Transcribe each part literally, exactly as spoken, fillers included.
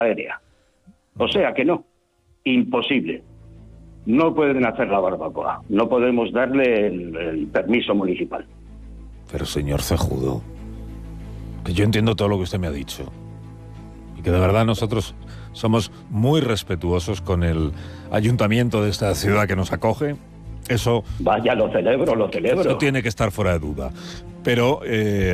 aérea. O sea que no, imposible. No pueden hacer la barbacoa, no podemos darle el, el permiso municipal. Pero señor Cejudo, que yo entiendo todo lo que usted me ha dicho y que de verdad nosotros somos muy respetuosos con el ayuntamiento de esta ciudad que nos acoge. Eso... Vaya, lo celebro, lo celebro. Eso tiene que estar fuera de duda. Pero, eh,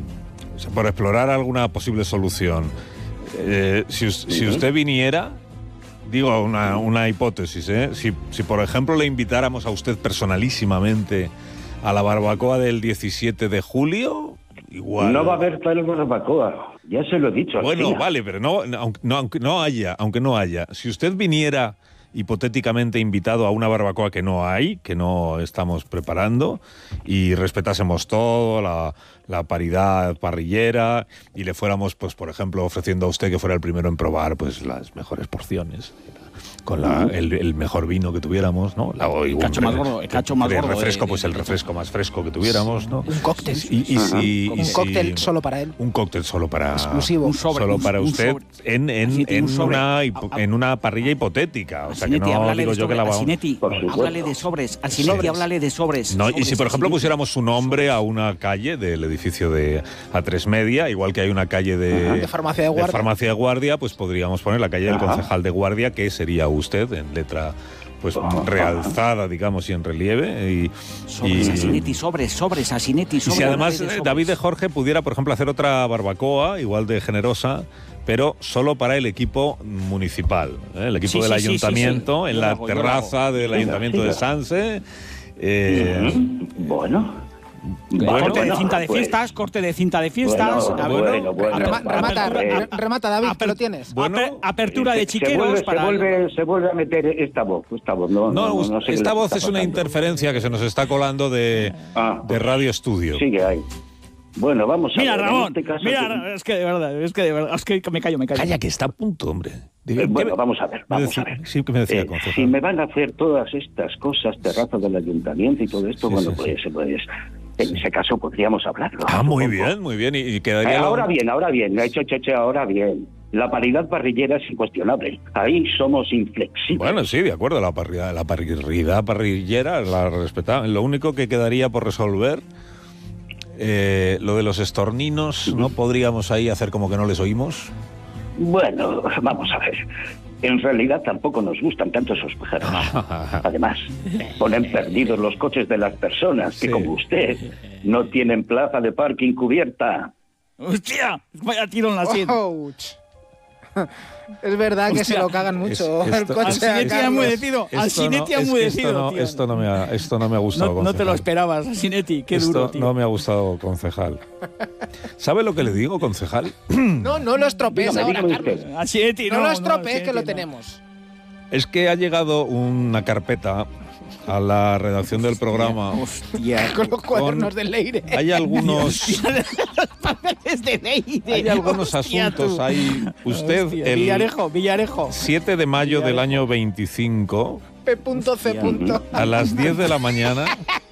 por explorar alguna posible solución, eh, si, si usted viniera, digo una, una hipótesis, ¿eh? Si, si por ejemplo le invitáramos a usted personalísimamente a la barbacoa del diecisiete de julio, igual... No va a haber tal barbacoa, ya se lo he dicho. Bueno, Alcina. vale, pero no, no, no, aunque no haya, aunque no haya, si usted viniera hipotéticamente invitado a una barbacoa que no hay, que no estamos preparando, y respetásemos todo, la, la paridad parrillera, y le fuéramos, pues por ejemplo, ofreciendo a usted que fuera el primero en probar pues las mejores porciones, con la, el, el mejor vino que tuviéramos, ¿no? La, el cacho más gordo, el cacho más gordo. El refresco, de, pues de, el refresco más fresco que tuviéramos, ¿no? Un cóctel. Y, y, y, un y, y, cóctel si, solo para él. Un cóctel solo para... Exclusivo. Un sobre, solo un, para un usted sobre. en, en, Asinetti, en, un sobre. una, en una parrilla hipotética. O sea, que no háblale digo de yo que la vamos... Asinetti, háblale de sobres. Asinetti, háblale de sobres. No, sobres, y si por ejemplo Asinetti. pusiéramos su nombre a una calle del edificio de A tres Media, igual que hay una calle de, de farmacia de guardia, de farmacia de guardia, pues podríamos poner la calle del Ajá. concejal de guardia, que sería usted en letra pues Ajá. realzada, digamos, y en relieve. Y, Sobres, y, Asinetti, sobres, sobres, Asinetti, y sobres. si además háblale de sobres. David de Jorge pudiera, por ejemplo, hacer otra barbacoa, igual de generosa, pero solo para el equipo municipal, ¿eh? El equipo Sí, del sí, sí, ayuntamiento, sí, sí. en Yo la lo hago, yo lo terraza hago. del Venga, ayuntamiento siga. de Sanse. Eh, Mm, Bueno. Bueno, corte de bueno, cinta de pues, fiestas, corte de cinta de fiestas. Bueno, a- bueno, bueno, Rema- vamos remata, a ver. re- remata, David, que Aper- lo tienes. Bueno, aper- apertura de Se- chiqueros se vuelve, para... se vuelve, se vuelve a meter esta voz, esta voz. No, No, no, no, no sé qué esta le voz está es una pasando. interferencia que se nos está colando de, Ah, de Radio Estudio. sigue ahí. Bueno, vamos a Mira, ver. Ramón, en este caso, mira, es que de verdad, es que de verdad, es que me callo, me callo. Calla, que está a punto, hombre. Diga, Eh, bueno, ¿qué- vamos a ver, me vamos decía- a ver. Sí, que me decía, Eh, concejal. si me van a hacer todas estas cosas, terraza del ayuntamiento y todo esto, Sí, bueno, sí, pues, pues en ese caso podríamos hablarlo. Ah, muy supongo. bien, muy bien. Y, y Eh, quedaría... la- ahora bien, ahora bien, he hecho, hecho, hecho, ahora bien. La paridad parrillera es incuestionable. Ahí somos inflexibles. Bueno, sí, de acuerdo, la parrilla, la parrilla parrillera, la respetamos. Lo único que quedaría por resolver, eh, lo de los estorninos, ¿no podríamos ahí hacer como que no les oímos? Bueno, vamos a ver. En realidad tampoco nos gustan tanto esos pájaros. Además, ponen perdidos los coches de las personas que, Sí. como usted, no tienen plaza de parking cubierta. ¡Hostia! Vaya tiro en la sien. Ouch. Es verdad que Hostia. se lo cagan mucho. Es- el esto- coche a Asinetti ha Carlos. enmudecido. Esto Asinetti no- ha es que enmudecido, esto no, tío. esto no me ha, esto no me ha gustado, No, no te lo concejal. esperabas, Asinetti. Qué Esto duro, tío. no me ha gustado, concejal. ¿Sabe lo que le digo, concejal? No, no lo estropees Dígame, ahora, dígame Carlos. usted. Asinetti, No, no. lo estropees, Asinetti, que lo no. tenemos. Es que ha llegado una carpeta a la redacción del programa. Hostia. Con los cuadernos del Leire. Hay algunos, Es de Leire. hay algunos Hostia, asuntos tú. ahí. Usted, Hostia, el Villarejo, Villarejo. siete de mayo del año veinticinco, P punto C. punto. a las diez de la mañana,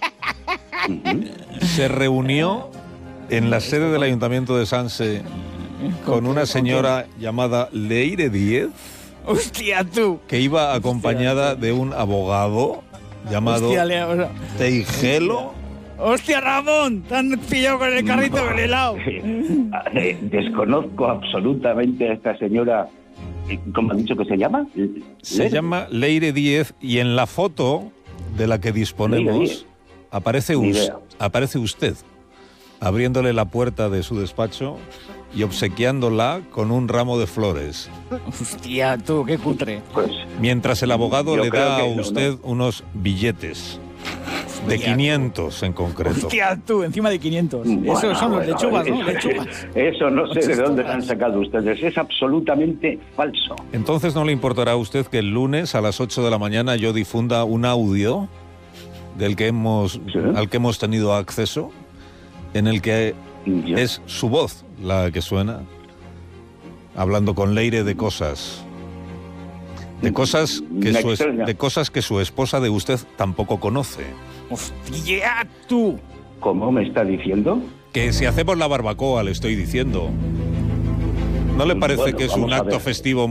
se reunió en la sede del Ayuntamiento de Sanse con una señora llamada Leire Díez, Hostia, tú. que iba acompañada de un abogado llamado Hostia, Leo. Teigelo. Hostia, Ramón. Te han pillado con el carrito del helado. Eh, desconozco absolutamente a esta señora. ¿Cómo ha dicho que se llama? Se ¿Le? llama Leire Díez y en la foto de la que Leire disponemos Díez. aparece, Ni us- idea. aparece usted abriéndole la puerta de su despacho y obsequiándola con un ramo de flores, Hostia, tú, qué cutre. Pues mientras el abogado Yo le creo da a que no, usted unos billetes de Hostia, quinientos en concreto. Hostia, tú, encima de quinientos. bueno, Esos son los bueno, lechugas, ¿no? eso- Lechugas. Eso no sé de dónde lo han Lechugas. sacado ustedes. Es absolutamente falso. Entonces, ¿no le importará a usted que el lunes a las ocho de la mañana yo difunda un audio del que hemos, Sí. al que hemos tenido acceso, en el que Yo- es su voz la que suena, hablando con Leire de cosas, de cosas que Me su, es- extraña. de cosas que su esposa de usted tampoco conoce. Hostia, tú. ¿Cómo me está diciendo? Que si hacemos la barbacoa, le estoy diciendo. ¿no le parece Bueno, que es vamos un a acto ver. festivo